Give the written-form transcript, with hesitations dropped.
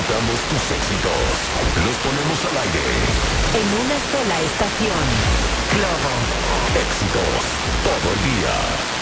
Conectamos tus éxitos. Los ponemos al aire. En una sola estación. Globo. Éxitos todo el día.